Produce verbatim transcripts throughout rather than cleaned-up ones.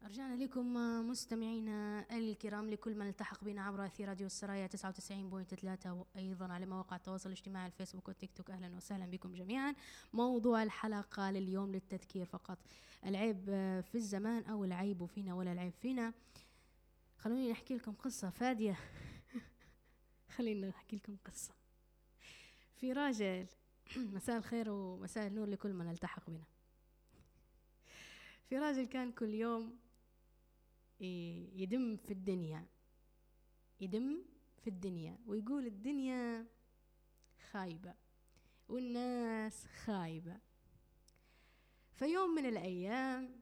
رجعنا لكم مستمعينا الكرام لكل من التحق بنا عبر أثير راديو السرايا تسعة وتسعين فاصلة ثلاثة وأيضا على مواقع التواصل الاجتماعي الفيسبوك والتيك توك. أهلا وسهلا بكم جميعا. موضوع الحلقة لليوم للتذكير فقط، العيب في الزمان أو العيب فينا ولا العيب فينا. خلوني نحكي لكم قصة فادية خلينا نحكي لكم قصة. في راجل مساء الخير ومساء النور لكل من التحق بنا. في راجل كان كل يوم يدم في الدنيا يدم في الدنيا ويقول الدنيا خايبة والناس خايبة. فيوم من الأيام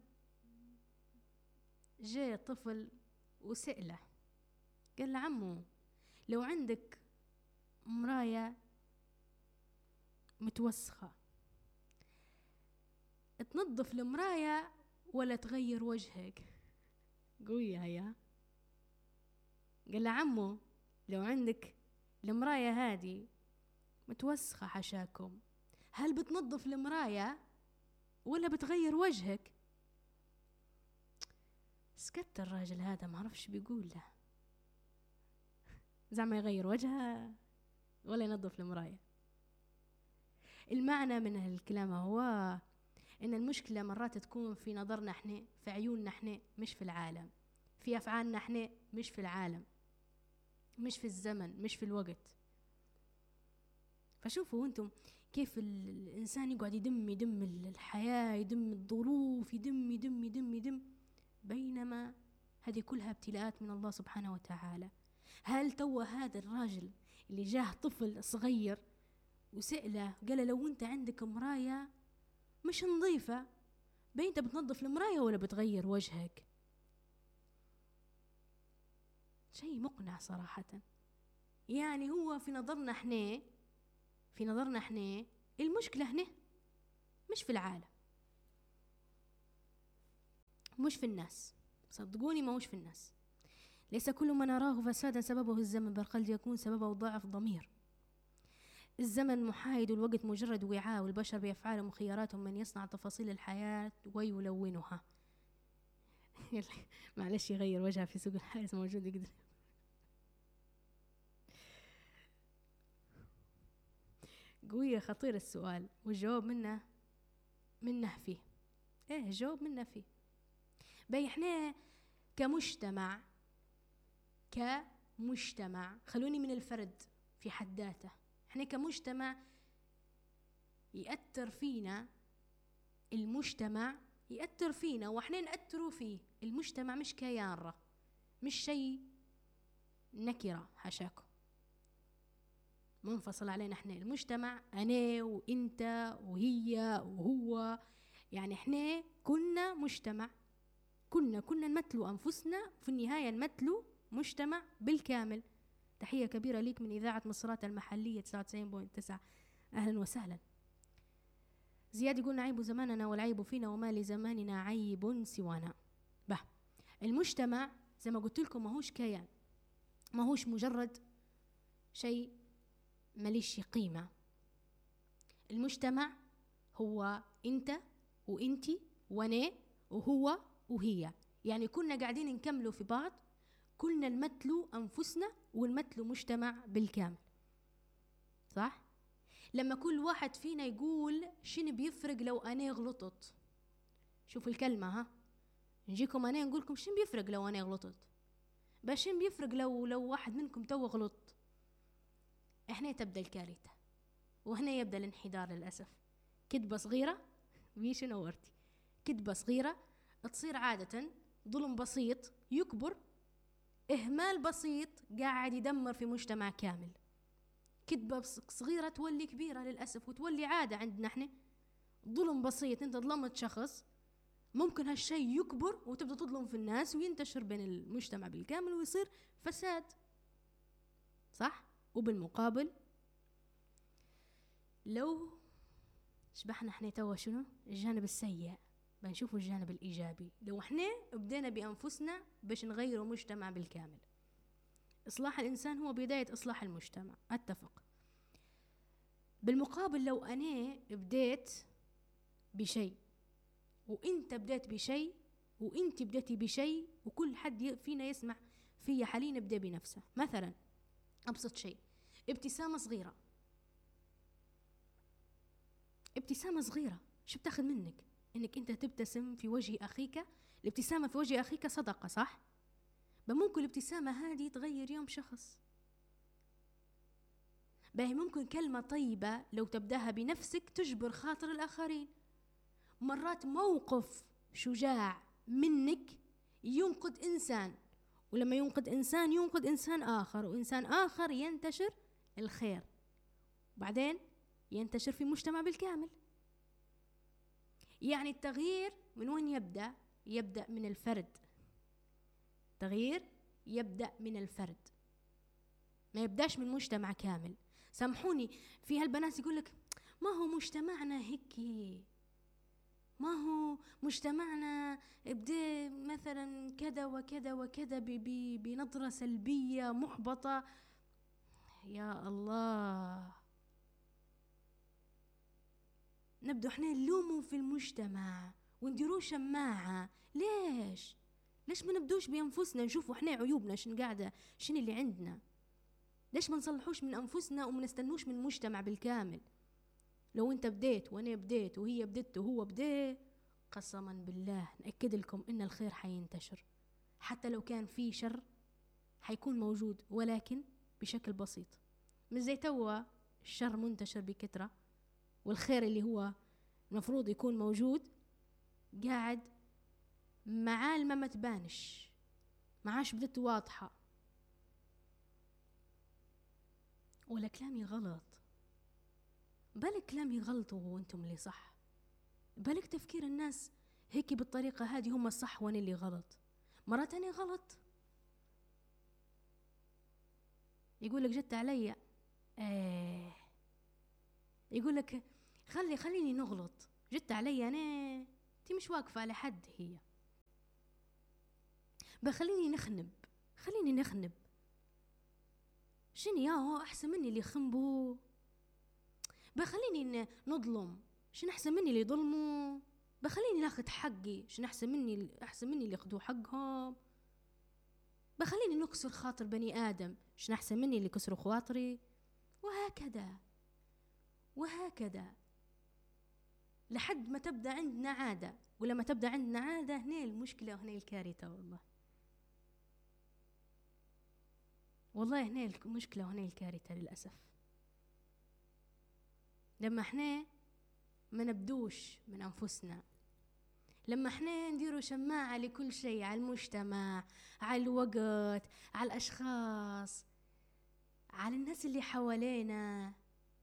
جاء طفل وسأله، قال له عمو لو عندك مراية متوسخة تنظف المراية ولا تغير وجهك؟ قوية هيا. قال له عمو لو عندك المراية هذه متوسخة حشاكم، هل بتنظف المراية ولا بتغير وجهك؟ سكت الراجل هذا، ما عرفش بيقول له، زعما يغير وجهه ولا ينظف المراية. المعنى من هالكلام هو إن المشكلة مرات تكون في نظرنا احنا، في عيوننا احنا، مش في العالم، في أفعالنا احنا مش في العالم، مش في الزمن، مش في الوقت. فشوفوا انتم كيف الإنسان يقعد يدم يدم الحياة، يدم الظروف، يدم يدم يدم يدم، بينما هذه كلها ابتلاءات من الله سبحانه وتعالى. هل توا هذا الراجل اللي جاه طفل صغير وسأله قال لو انت عندك مراية مش نظيفة، بين انت بتنظف المراية ولا بتغير وجهك؟ شيء مقنع صراحة. يعني هو في نظرنا احنا في نظرنا احنا المشكلة هنا مش في العالم، مش في الناس، صدقوني ما مش في الناس. ليس كل ما نراه فسادا سببه الزمن، بل قد يكون سببه ضعف ضمير. الزمن محايد والوقت مجرد وعاء، والبشر بأفعالهم وخياراتهم من يصنع تفاصيل الحياة ويلونها. معلش يغير وجهها في سوق الحارس موجود يقدر. قوية خطير السؤال، والجواب منه منه فيه. ايه الجواب منه فيه. بي احنا كمجتمع كمجتمع خلوني من الفرد في حد ذاته، احنا كمجتمع يأثر فينا المجتمع يأثر فينا واحنا نأثروا فيه. المجتمع مش كيان، مش شيء نكرة حشاكم منفصل علينا. احنا المجتمع انا وانت وهي وهو، يعني احنا كنا مجتمع، كنا كنا نمثلوا انفسنا، في النهاية نمثلوا مجتمع بالكامل. تحية كبيرة ليك من إذاعة مصرات المحلية تسعة وتسعين فاصلة تسعة. أهلا وسهلا. زياد يقولنا عيب زماننا والعيب فينا وما لزماننا عيب سوانا. به المجتمع زي ما قلت لكم ماهوش كيان، ماهوش مجرد شيء ماليش قيمة. المجتمع هو انت وانتي وانا وهو وهي، يعني كنا قاعدين نكملوا في بعض، كلنا نمثلوا أنفسنا ونمثلوا مجتمع بالكامل، صح؟ لما كل واحد فينا يقول شنو بيفرق لو أنا غلطت، شوف الكلمة ها، نجيكم أنا نقولكم شنو بيفرق لو أنا غلطت، بس شنو بيفرق لو لو واحد منكم تو غلط. إحنا تبدأ الكارثة، وهنا يبدأ الانحدار للأسف. كذبة صغيرة بيش نورتي، كذبة صغيرة تصير عادة ظلم بسيط يكبر، إهمال بسيط قاعد يدمر في مجتمع كامل. كذبة صغيرة تولي كبيرة للأسف وتولي عادة عندنا احنا. ظلم بسيط، انت ظلمت شخص، ممكن هالشيء يكبر وتبدأ تظلم في الناس وينتشر بين المجتمع بالكامل ويصير فساد، صح؟ وبالمقابل لو شبحنا احنا توا شنو الجانب السيء، بنشوفوا الجانب الإيجابي. لو احنا بدينا بأنفسنا باش نغيروا مجتمع بالكامل. إصلاح الإنسان هو بداية إصلاح المجتمع، أتفق. بالمقابل لو أنا بديت بشيء وإنت بديت بشيء، وانت بديتي بشيء، وكل حد فينا يسمع في حاليا يبدأ بنفسه. مثلا أبسط شيء، ابتسامة صغيرة، ابتسامة صغيرة شو بتاخذ منك؟ انك انت تبتسم في وجه اخيك. الابتسامة في وجه اخيك صدقة، صح؟ ممكن الابتسامة هذه تغير يوم شخص. باهي ممكن كلمة طيبة لو تبداها بنفسك تجبر خاطر الآخرين. مرات موقف شجاع منك ينقذ إنسان، ولما ينقذ إنسان ينقذ إنسان آخر، وإنسان آخر ينتشر الخير، بعدين ينتشر في المجتمع بالكامل. يعني التغيير من وين يبدأ؟ يبدأ من الفرد. التغيير يبدأ من الفرد، ما يبداش من مجتمع كامل. سامحوني، في هالبنات يقولك ما هو مجتمعنا هيك، ما هو مجتمعنا بدي مثلا كذا وكذا وكذا بنظرة سلبية محبطة. يا الله، نبدو احنا نلوموا في المجتمع ونديروا شماعة. ليش؟ ليش ما نبدوش بأنفسنا نشوفوا احنا عيوبنا شن قاعدة، شن اللي عندنا؟ ليش ما نصلحوش من أنفسنا وما نستنوش من المجتمع بالكامل؟ لو انت بديت وانا بديت وهي بدت وهو بدي، قسما بالله نأكد لكم ان الخير حينتشر. حتى لو كان في شر حيكون موجود، ولكن بشكل بسيط. مش زي توا الشر منتشر بكثرة، والخير اللي هو المفروض يكون موجود قاعد معالمة ما تبانش، معاش بدت واضحة. ولا كلامي غلط؟ بالك كلامي غلط وانتم اللي صح؟ بالك تفكير الناس هيك بالطريقة هذه هم الصح وانا اللي غلط؟ مرة تانية غلط يقولك جت عليا، ايه يقولك خلي خليني نغلط، جت عليا انا، انتي مش واقفة على حد. هي بخليني نخنب، خليني نخنب. شنو يا هو احسن مني اللي يخنبوا؟ بخليني نظلم، شنو احسن مني اللي يظلموا؟ بخليني ناخذ حقي، شنو احسن مني احسن مني اللي ياخذوا حقهم؟ بخليني نكسر خاطر بني ادم، شنو احسن مني اللي كسروا خواطري؟ وهكذا وهكذا لحد ما تبدا عندنا عاده. ولما تبدا عندنا عاده هنا المشكله وهنا الكارثه. والله والله هنا المشكله وهنا الكارثه للاسف. لما احنا ما نبدوش من أنفسنا، لما احنا نديروا شماعة لكل شيء، على المجتمع، على الوقت، على الأشخاص، على الناس اللي حوالينا.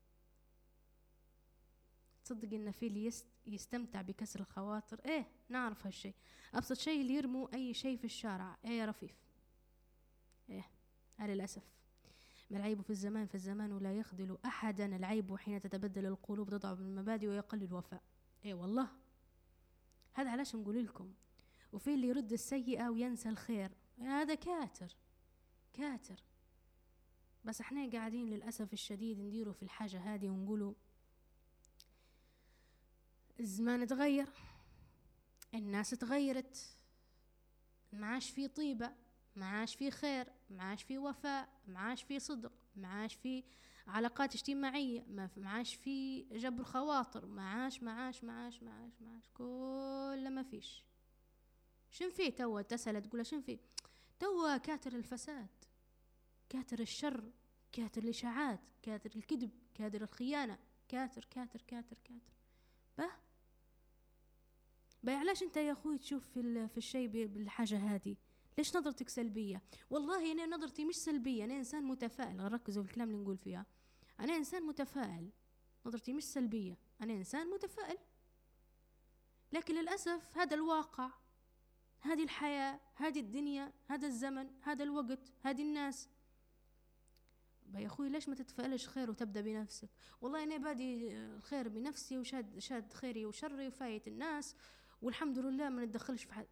تصدق إن في اللي يستمتع بكسر الخواطر؟ ايه نعرف هالشيء. أبسط شيء اللي يرموا أي شيء في الشارع، ايه يا رفيف، ايه على الأسف. ما العيب في الزمان فالزمان لا يخذل أحدا، العيب حين تتبدل القلوب تضعف المبادئ ويقل الوفاء. ايه والله هذا علاش نقول لكم. وفي اللي يرد السيئة وينسى الخير، هذا كاتر كاتر. بس احنا قاعدين للأسف الشديد نديروا في الحاجة هذه ونقولوا الزمان تغير، الناس تغيرت، ما عاش في طيبة، ما عاش في خير، ما عاش في وفاء، ما عاش في صدق، ما عاش في علاقات اجتماعية، ما عاش في جبر خواطر، ما عاش ما عاش ما عاش ما عاش ما عاش كل ما فيش. شن في توا؟ تسأل تقول شن في توا؟ كاتر الفساد، كاتر الشر، كاتر الإشاعات، كاتر الكذب، كاتر الخيانة، كاتر كاتر كاتر كاتر. به به علاش انت يا اخوي تشوف في في الشيء بالحاجة هذه؟ ليش نظرتك سلبية؟ والله أنا نظرتي مش سلبية، أنا إنسان متفائل. ركزوا في الكلام اللي نقول فيها، أنا إنسان متفائل، نظرتي مش سلبية، أنا إنسان متفائل. لكن للأسف هذا الواقع، هذه الحياة، هذه الدنيا، هذا الزمن، هذا الوقت، هذه الناس. يا أخوي ليش ما تتفائلش خير وتبدأ بنفسك؟ والله أنا بادي الخير بنفسي وشاد شاد خيري وشري وفايت الناس والحمد لله ما نتدخلش في حد.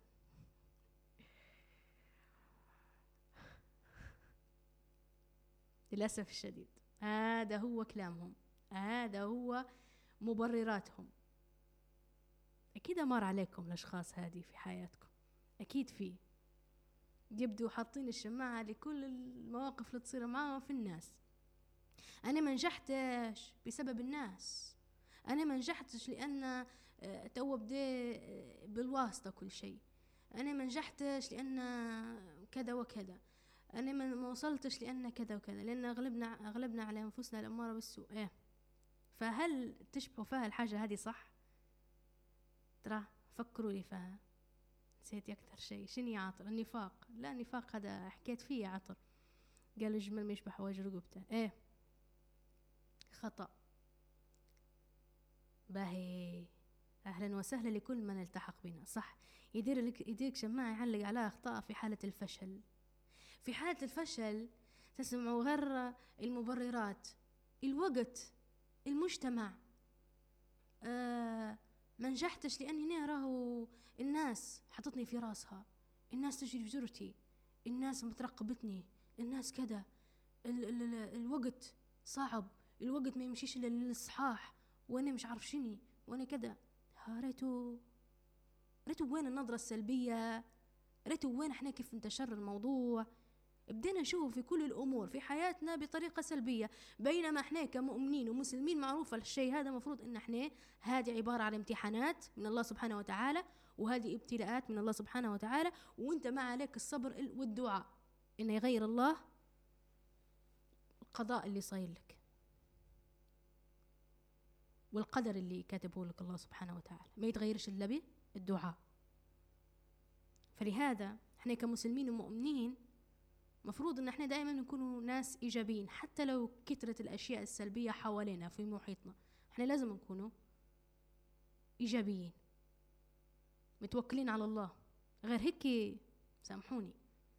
للأسف الشديد هذا هو كلامهم، هذا هو مبرراتهم. أكيد مر عليكم الأشخاص هذه في حياتكم، أكيد فيه. يبدو حاطين الشماعة لكل المواقف اللي تصير معاهم في الناس. أنا ما نجحتش بسبب الناس، أنا ما نجحتش لأن تو بدي بالواسطة كل شيء، أنا ما نجحتش لأن كذا وكذا، أنا ما وصلتش لأن كذا وكذا، لأن أغلبنا أغلبنا على أنفسنا الأمارة بالسوء. إيه، فهل تشبهوا فيها الحاجة هذه صح؟ ترى فكروا لي فيها. نسيت أكثر شيء شنو يا عطر؟ النفاق. لا، النفاق هذا حكيت فيه يا عطر، قالوا جمل ما يشبه وجه رقبته. إيه، خطأ. باهي، أهلا وسهلا لكل من التحق بنا. صح، يدير لك يديرك شماعة يعلق على أخطاء في حالة الفشل. في حالة الفشل تسمعوا غير المبررات، الوقت، المجتمع. آه ما نجحتش لأني هنا راهو الناس حطتني في راسها، الناس تجري بجرتي، الناس مترقبتني، الناس كذا، ال ال ال الوقت صعب، الوقت ما يمشيش إلا للصحاح، وأنا مش عارف شني، وأنا كذا. ريتو ريتو وين النظرة السلبية، ريتو وين احنا كيف انتشر الموضوع. بدينا نشوف في كل الأمور في حياتنا بطريقة سلبية، بينما احنا كمؤمنين ومسلمين معروف الشيء هذا، مفروض ان احنا هذه عبارة عن امتحانات من الله سبحانه وتعالى، وهذه ابتلاءات من الله سبحانه وتعالى، وانت ما عليك الصبر والدعاء ان يغير الله القضاء اللي صاير لك والقدر اللي كاتبه لك الله سبحانه وتعالى، ما يتغيرش الا بالدعاء. فلهذا احنا كمسلمين ومؤمنين مفروض ان احنا دائما نكونوا ناس ايجابيين، حتى لو كثرت الاشياء السلبيه حوالينا في محيطنا، احنا لازم نكونوا ايجابيين متوكلين على الله. غير هيك سامحوني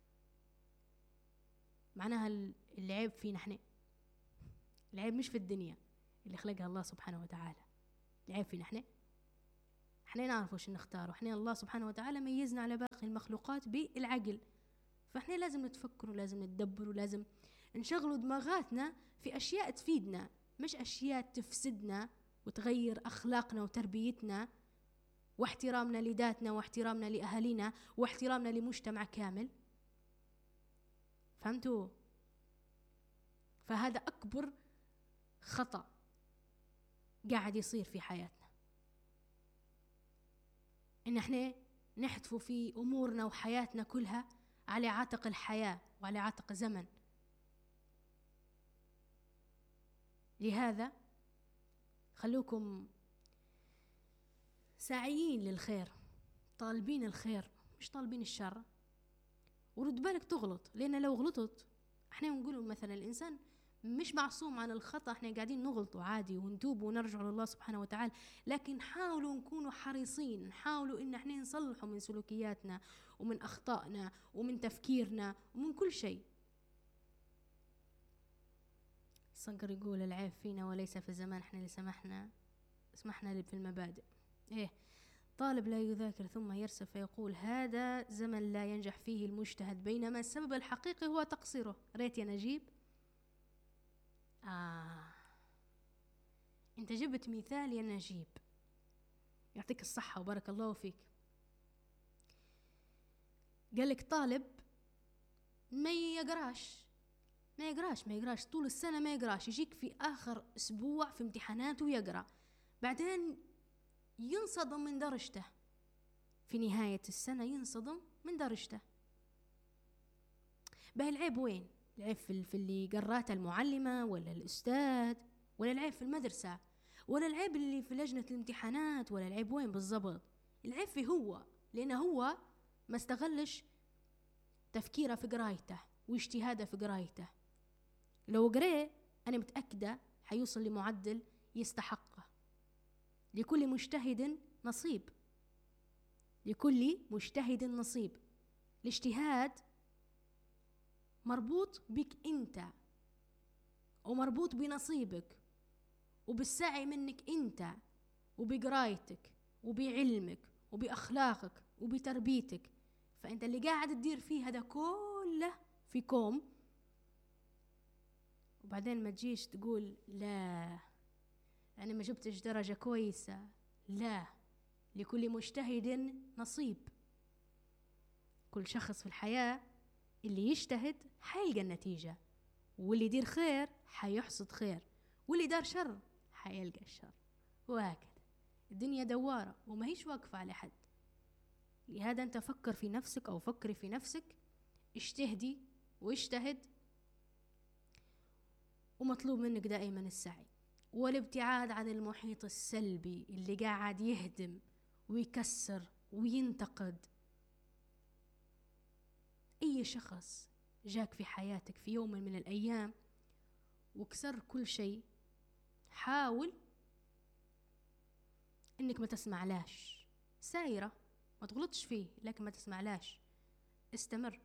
معناها العيب فينا احنا، العيب مش في الدنيا اللي خلقها الله سبحانه وتعالى، العيب فينا احنا. احنا نعرف وش نختار، واحنا الله سبحانه وتعالى ميزنا على باقي المخلوقات بالعقل، فاحنا لازم نتفكر ولازم ندبر ولازم نشغلوا دماغاتنا في أشياء تفيدنا، مش أشياء تفسدنا وتغير أخلاقنا وتربيتنا واحترامنا لذاتنا واحترامنا لأهالينا واحترامنا لمجتمع كامل. فهمتوا؟ فهذا أكبر خطأ قاعد يصير في حياتنا، إن احنا نحتفوا في أمورنا وحياتنا كلها على عاتق الحياة وعلى عاتق زمن. لهذا خلوكم ساعيين للخير، طالبين الخير مش طالبين الشر. ورد بالك تغلط، لأن لو غلطت احنا نقول مثلا الإنسان مش معصوم عن الخطأ، احنا قاعدين نغلطوا عادي ونتوب ونرجع لله سبحانه وتعالى، لكن حاولوا نكونوا حريصين، نحاولوا ان احنا نصلحوا من سلوكياتنا ومن أخطائنا ومن تفكيرنا ومن كل شيء. صقر يقول العيب فينا وليس في الزمان، احنا اللي سمحنا سمحنا في المبادئ. ايه، طالب لا يذاكر ثم يرسب فيقول هذا زمن لا ينجح فيه المجتهد، بينما السبب الحقيقي هو تقصيره. ريت يا نجيب. آه انت جبت مثال يا نجيب، يعطيك الصحة وبارك الله فيك. قالك طالب ما يقراش ما يقراش ما يقراش طول السنة، ما يقراش، يجيك في آخر أسبوع في امتحاناته يقرأ، بعدين ينصدم من درجته في نهاية السنة، ينصدم من درجته. به العيب وين؟ العيب في اللي قراته المعلمة ولا الأستاذ، ولا العيب في المدرسة، ولا العيب اللي في لجنة الامتحانات، ولا العيب وين بالضبط؟ العيب في هو، لأنه هو ما استغلش تفكيره في قرايته واجتهاده في قرايته. لو قرأ أنا متأكدة حيوصل لمعدل يستحقه. لكل مجتهد نصيب، لكل مجتهد نصيب. الاجتهاد مربوط بك أنت، ومربوط بنصيبك وبالسعي منك أنت، وبقرايتك وبعلمك وبأخلاقك وبتربيتك. فأنت اللي قاعد تدير فيه هذا كله في كوم، وبعدين ما تجيش تقول لا أنا ما جبتش درجة كويسة. لا، لكل مجتهد نصيب. كل شخص في الحياة اللي يجتهد حيلقى النتيجة، واللي يدير خير حيحصد خير، واللي دار شر حيلقى الشر، وهكذا. الدنيا دوارة وما هيش واقفة على حد. لهذا أنت فكر في نفسك أو فكري في نفسك، اجتهدي واجتهد، ومطلوب منك دائما السعي والابتعاد عن المحيط السلبي اللي قاعد يهدم ويكسر وينتقد. أي شخص جاك في حياتك في يوم من الأيام وكسر كل شيء، حاول إنك ما تسمعلاش، سايرة ما تغلطش فيه لكن ما تسمعلاش، استمر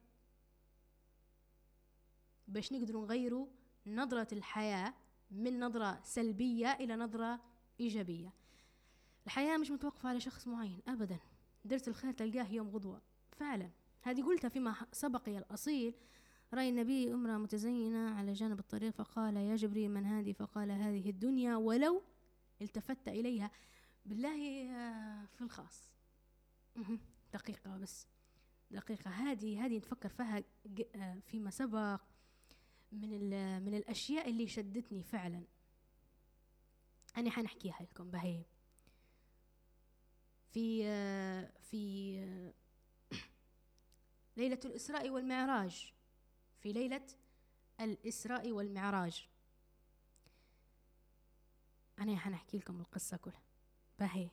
باش نقدروا نغيروا نظرة الحياة من نظرة سلبية إلى نظرة إيجابية. الحياة مش متوقفة على شخص معين أبدا، درس الخير تلقاه يوم غدوة فعلا. هذه قلتها فيما سبق يا الأصيل. رأي النبي امرأة متزينة على جانب الطريق فقال يا جبريل من هذه؟ فقال هذه الدنيا ولو التفت إليها. بالله في الخاص دقيقة بس دقيقة، هذه هذه نتفكر فيها فيما سبق من من الأشياء اللي شدتني فعلا. أنا حنحكيها لكم بهي. في في ليلة الإسراء والمعراج، في ليلة الإسراء والمعراج أنا حنحكي لكم القصة كلها بهي.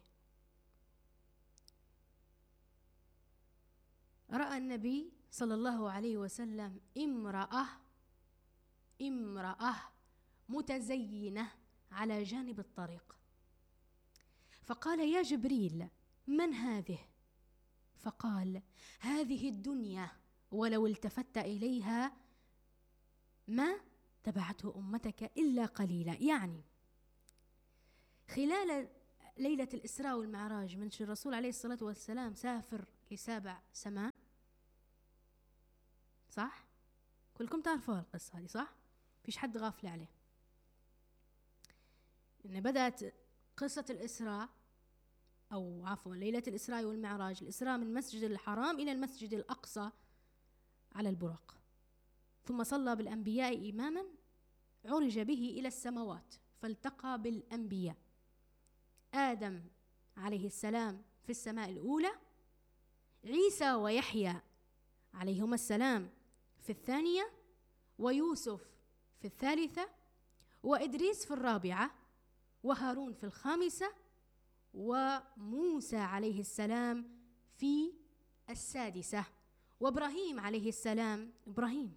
رأى النبي صلى الله عليه وسلم امرأة امرأة متزينة على جانب الطريق، فقال يا جبريل من هذه؟ فقال هذه الدنيا ولو التفت إليها ما تبعته أمتك إلا قليلا. يعني خلال ليلة الإسراء والمعراج من الرسول عليه الصلاة والسلام سافر لسابع سماء، صح؟ كلكم تعرفوا القصة هذه صح؟ فيش حد غافل عليه. إن بدأت قصة الإسراء أو عفوا ليلة الإسراء والمعراج، الإسراء من مسجد الحرام إلى المسجد الأقصى على البراق، ثم صلى بالأنبياء إماما، عرج به إلى السماوات فالتقى بالأنبياء، آدم عليه السلام في السماء الأولى، عيسى ويحيى عليهما السلام في الثانية، ويوسف في الثالثة، وإدريس في الرابعة، وهارون في الخامسة، وموسى عليه السلام في السادسة، وإبراهيم عليه السلام. إبراهيم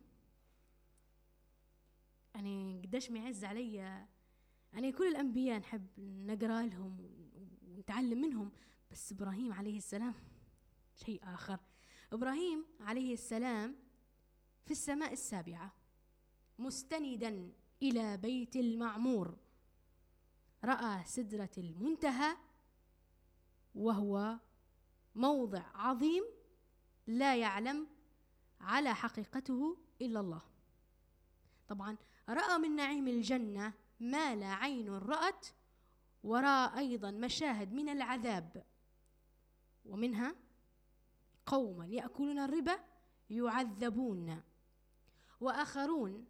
أنا قداش معز علي، أنا كل الأنبياء نحب نقرأ لهم ونتعلم منهم، بس إبراهيم عليه السلام شيء آخر. إبراهيم عليه السلام في السماء السابعة مستندا إلى بيت المعمور، رأى سدرة المنتهى، وهو موضع عظيم لا يعلم على حقيقته إلا الله. طبعا رأى من نعيم الجنة ما لا عين رأت، ورأى أيضا مشاهد من العذاب، ومنها قوما يأكلون الربا يعذبون، وآخرون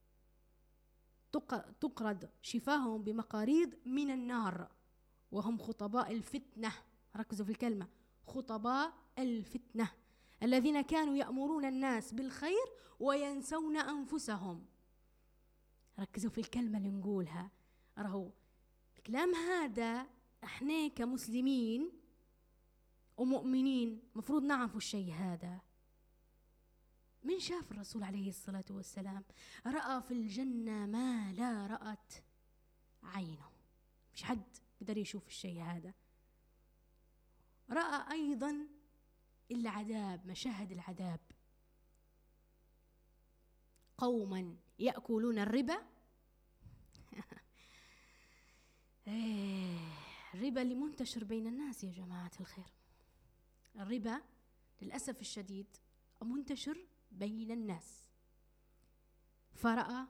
تقرض شفاههم بمقاريض من النار، وهم خطباء الفتنة. ركزوا في الكلمة خطباء الفتنة الذين كانوا يأمرون الناس بالخير وينسون أنفسهم. ركزوا في الكلمة اللي نقولها، راهو الكلام هذا احنا كمسلمين ومؤمنين مفروض نعرفوا الشيء هذا. من شاف الرسول عليه الصلاة والسلام رأى في الجنة ما لا رأت عينه، مش حد قدر يشوف الشيء هذا. رأى أيضا العذاب، مشاهد العذاب، قوما يأكلون الربا الربا اللي منتشر بين الناس يا جماعة الخير. الربا للأسف الشديد منتشر بين الناس. فرأى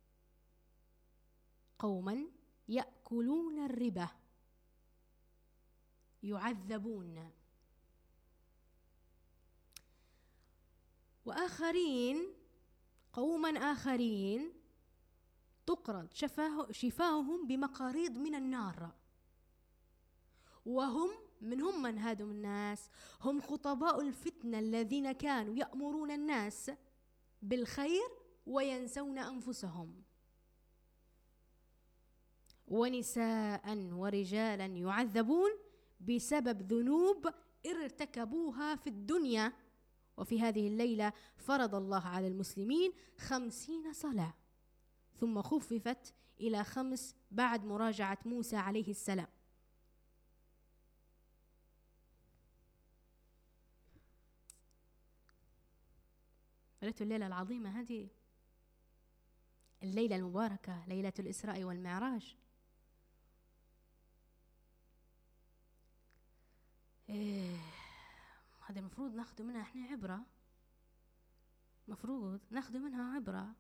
قوما يأكلون الربا يعذبون. وآخرين قوما آخرين تقرض شفاه شفاههم بمقاريض من النار، وهم من هم من هادم الناس؟ هم خطباء الفتنة الذين كانوا يأمرون الناس بالخير وينسون أنفسهم، ونساء ورجالا يعذبون بسبب ذنوب ارتكبوها في الدنيا. وفي هذه الليلة فرض الله على المسلمين خمسين صلاة، ثم خففت إلى خمس بعد مراجعة موسى عليه السلام. ليلة الليلة العظيمة هذه، الليلة المباركة، ليلة الإسراء والمعراج. إيه هذا المفروض ناخذ منها احنا عبرة، مفروض ناخذ منها عبرة.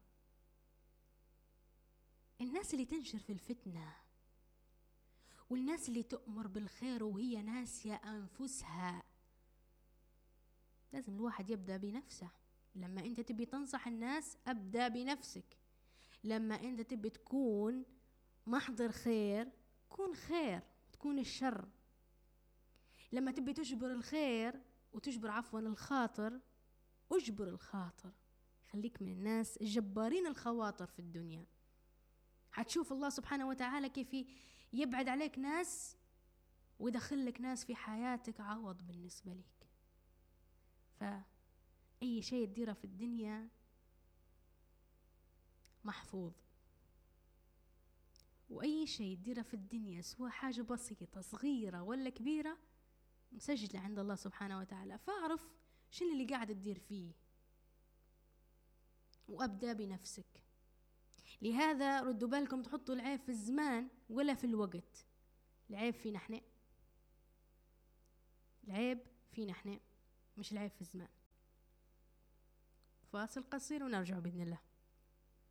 الناس اللي تنشر في الفتنة والناس اللي تؤمر بالخير وهي ناسية أنفسها، لازم الواحد يبدأ بنفسه. لما انت تبي تنصح الناس ابدأ بنفسك. لما انت تبي تكون محضر خير كون خير، تكون الشر. لما تبي تجبر الخير وتجبر عفوا الخاطر، اجبر الخاطر. خليك من الناس الجبارين الخواطر في الدنيا. حتشوف الله سبحانه وتعالى كيف يبعد عليك ناس ويدخل لك ناس في حياتك عوض بالنسبة لك. فأي شيء تديره في الدنيا محفوظ، وأي شيء تديره في الدنيا سواء حاجة بسيطة صغيرة ولا كبيرة مسجلة عند الله سبحانه وتعالى. فاعرف شنو اللي قاعد تدير فيه وأبدأ بنفسك. لهذا ردوا بالكم تحطوا العيب في الزمان ولا في الوقت. العيب فينا احنا، العيب فينا احنا، مش العيب في الزمان. فاصل قصير ونرجع بإذن الله.